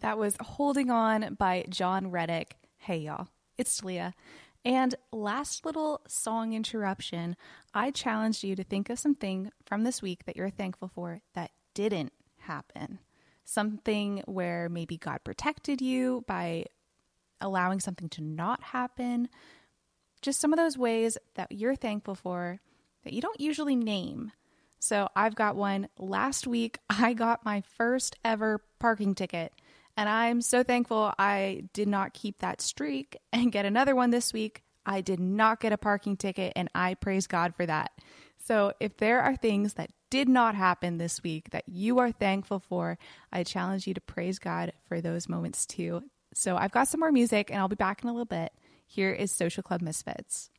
That was Holding On by John Reddick. Hey, y'all. It's Talia. And last little song interruption, I challenged you to think of something from this week that you're thankful for that didn't happen. Something where maybe God protected you by allowing something to not happen. Just some of those ways that you're thankful for that you don't usually name. So I've got one. Last week, I got my first ever parking ticket. And I'm so thankful I did not keep that streak and get another one this week. I did not get a parking ticket, and I praise God for that. So if there are things that did not happen this week that you are thankful for, I challenge you to praise God for those moments too. So I've got some more music, and I'll be back in a little bit. Here is Social Club Misfits.